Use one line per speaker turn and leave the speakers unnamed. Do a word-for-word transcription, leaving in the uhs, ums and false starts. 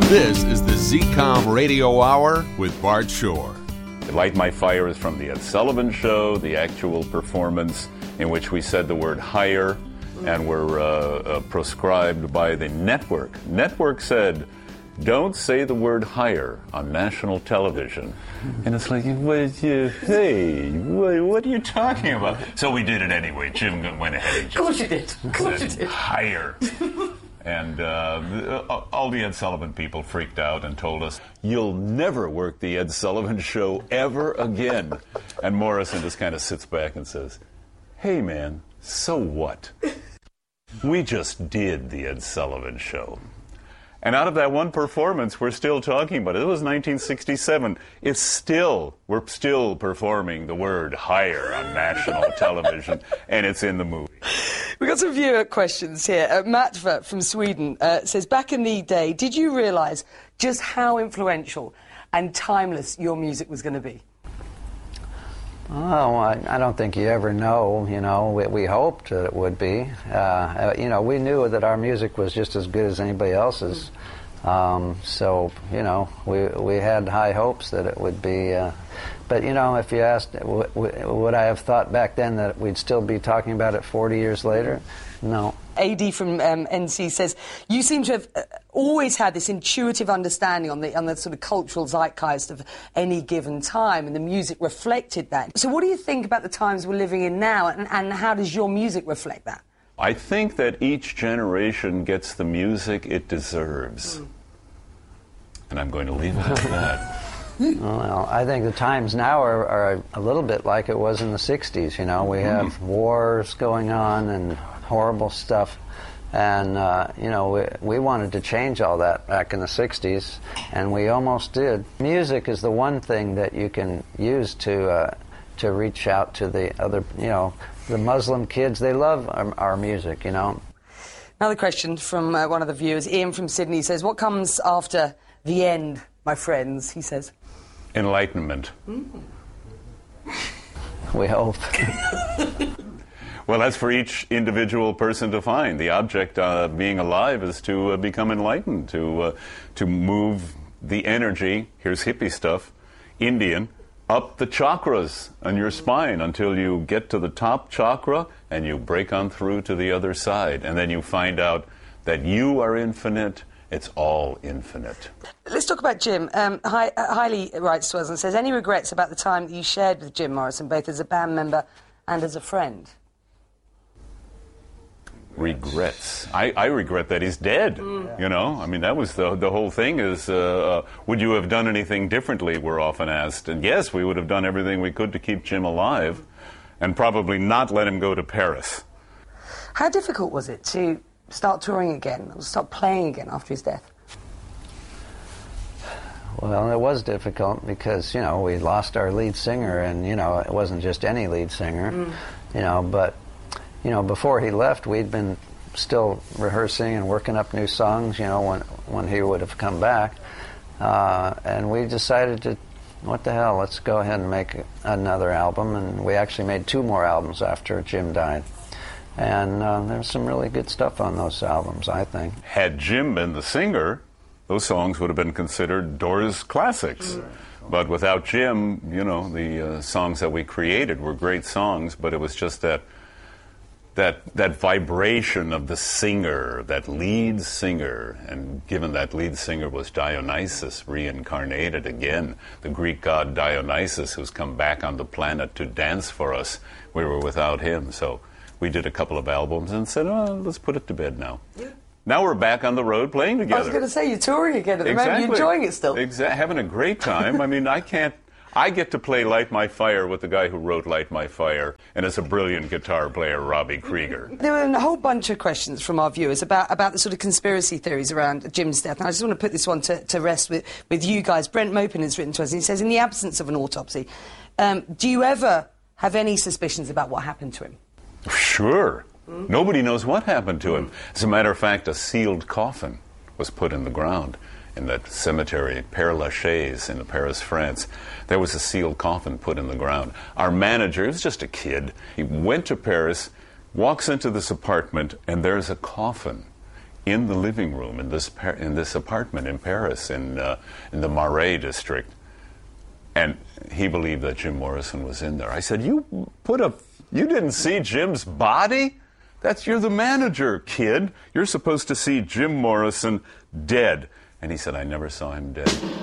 This is the Z COM Radio Hour with Bart Shore.
Light My Fire is from the Ed Sullivan Show, the actual performance in which we said the word higher and were uh, uh, proscribed by the network. Network said, don't say the word higher on national television. And it's like, what, you, hey, what, what are you talking about? So we did it anyway. Jim went ahead and just
Of course you did. Of course you
said
did.
higher. And uh, all the Ed Sullivan people freaked out and told us, you'll never work the Ed Sullivan Show ever again. And Morrison just kind of sits back and says, hey, man, so what? We just did the Ed Sullivan Show. And out of that one performance, we're still talking about it. It was nineteen sixty-seven. It's still, we're still performing the word higher on national television, and it's in the movie.
We've got some viewer questions here. Uh, Matva from Sweden uh, says, back in the day, did you realise just how influential and timeless your music was going to be?
Oh, I, I don't think you ever know, you know. We, we hoped that it would be. Uh, you know, we knew that our music was just as good as anybody else's. Um, so, you know, we we had high hopes that it would be. Uh, but, you know, if you asked, w w would I have thought back then that we'd still be talking about it forty years later? No.
A D from um, N C says, you seem to have uh, always had this intuitive understanding on the, on the sort of cultural zeitgeist of any given time, and the music reflected that. So what do you think about the times we're living in now, and, and how does your music reflect that?
I think that each generation gets the music it deserves. Mm. And I'm going to leave it at that.
Well, I think the times now are, are a little bit like it was in the sixties, you know. We have mm. wars going on and horrible stuff, and uh, you know, we, we wanted to change all that back in the sixties, and we almost did. Music is the one thing that you can use to uh, to reach out to the other, you know, the Muslim kids. They love our, our music, you know.
Another question from uh, one of the viewers, Ian from Sydney, says, what comes after the end, my friends? He says,
enlightenment.
Mm.
We hope.
Well, that's for each individual person to find. The object of uh, being alive is to uh, become enlightened, to uh, to move the energy, here's hippie stuff, Indian, up the chakras on your spine until you get to the top chakra and you break on through to the other side. And then you find out that you are infinite. It's all infinite.
Let's talk about Jim. Um, Hi uh, Hailey writes to us and says, any regrets about the time that you shared with Jim Morrison, both as a band member and as a friend?
Regrets. I, I regret that he's dead. Mm. You know, I mean, that was the the whole thing. Is uh, uh, would you have done anything differently? We're often asked, and yes, we would have done everything we could to keep Jim alive, and probably not let him go to Paris.
How difficult was it to start touring again, or start playing again after his death?
Well, it was difficult because, you know, we lost our lead singer, and, you know, it wasn't just any lead singer, mm. you know, but, you know, before he left, we'd been still rehearsing and working up new songs, you know, when, when he would have come back, uh, and we decided to, what the hell, let's go ahead and make another album, and we actually made two more albums after Jim died. And uh, there's some really good stuff on those albums, I think.
Had Jim been the singer, those songs would have been considered Doors classics. Mm. But without Jim, you know, the uh, songs that we created were great songs, but it was just that that that vibration of the singer, that lead singer, and given that lead singer was Dionysus reincarnated again, the Greek god Dionysus, who's come back on the planet to dance for us, we were without him. So we did a couple of albums and said, oh, let's put it to bed now. Yeah. Now we're back on the road playing together.
I was going to say, you're touring again at the
exactly.
moment. You're enjoying it still.
Exactly. Having a great time. I mean, I can't... I get to play Light My Fire with the guy who wrote Light My Fire, and it's a brilliant guitar player, Robbie Krieger.
There were a whole bunch of questions from our viewers about, about the sort of conspiracy theories around Jim's death. And I just want to put this one to, to rest with, with you guys. Brent Mopin has written to us, and he says, in the absence of an autopsy, um, do you ever have any suspicions about what happened to him?
Sure. Mm. Nobody knows what happened to him. As a matter of fact, a sealed coffin was put in the ground in that cemetery at Père Lachaise in Paris, France. There was a sealed coffin put in the ground. Our manager, he was just a kid, he went to Paris, walks into this apartment, and there's a coffin in the living room in this par- in this apartment in Paris, in uh, in the Marais district, and he believed that Jim Morrison was in there. I said, "You put a you didn't see Jim's body? That's you're the manager, kid. You're supposed to see Jim Morrison dead." And he said, "I never saw him dead."